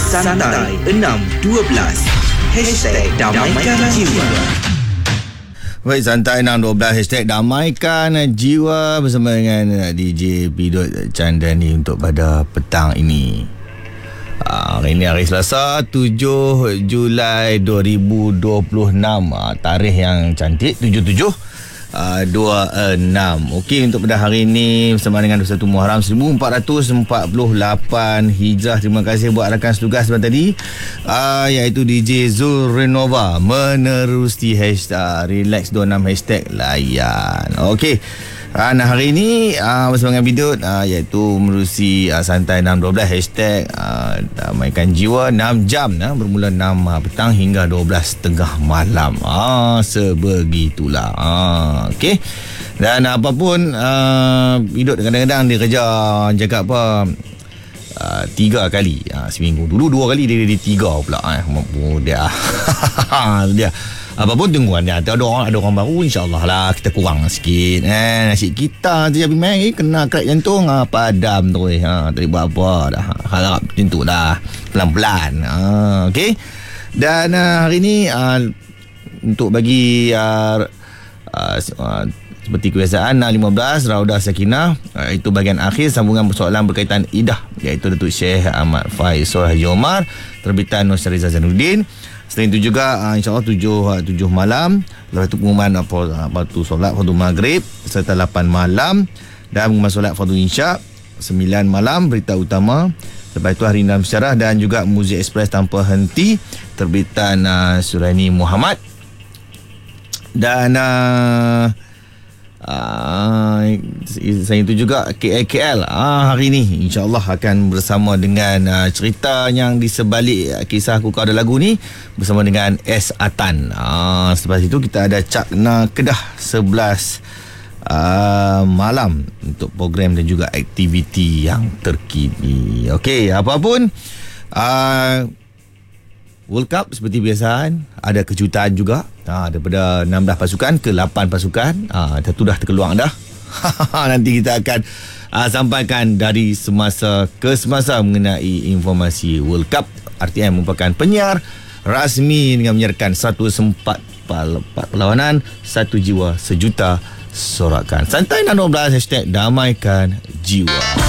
Santai 612 #Damaikan Jiwa. Baik, Santai 612 #Damaikan Jiwa bersama dengan DJ Pidot Chandani untuk pada petang ini. Hari ini hari Selasa 7 Julai 2026. Tarikh yang cantik 7726. Okey, untuk pada hari ini bersama dengan 21 Muharram 1448 Hijrah. Terima kasih buat rakan setugas sebentar tadi, iaitu DJ Zul Renova menerusi #Relax26 #layan. Okey. Nah, hari ini bersama dengan Bidut iaitu menerusi Santai 612 Damaikan Jiwa 6 jam bermula 6 petang hingga 12 tengah malam. Sebegitulah. Okey. Dan apapun Bidut kadang-kadang dia kerja jaga apa 3 kali seminggu. Dulu 2 kali, dia 3 pula. Dia dia apapun tungguan dia. Ada orang baru, insyaAllah lah kita kurang sikit. Nasib kita tu tapi main kena krek jantung padam tu. Tak buat apa dah. Harap macam tu dah. Pelan-pelan. Okey. Dan hari ni untuk bagi seperti kebiasaan 15 Raudah Sakinah, itu bahagian akhir sambungan persoalan berkaitan idah, iaitu Datuk Syekh Ahmad Faisal Haji Omar, terbitan Nur Syariza Zainuddin. Selain itu juga insyaAllah 7 malam, lepas itu pengumuman waktu solat fardu maghrib serta 8 malam, dan pengumuman solat fardu isyak 9 malam, berita utama. Lepas itu hari dalam sejarah dan juga Muzik Express tanpa henti, terbitan Suraini Muhammad. Dan selain itu juga KL hari ini insyaAllah akan bersama dengan cerita yang di sebalik kisah Aku Kau Ada Lagu ni bersama dengan S. Atan. Selepas itu kita ada Cakna Kedah 11 malam untuk program dan juga aktiviti yang terkini. Okey, apapun World Cup seperti biasa ada kejutan juga. Daripada 16 pasukan ke 8 pasukan. Satu dah terkeluar dah. Nanti kita akan sampaikan dari semasa ke semasa mengenai informasi World Cup. RTM merupakan penyiar rasmi dengan menyiarkan 104 perlawanan, 1 jiwa sejuta sorakan. Santai 612 #Damaikan Jiwa.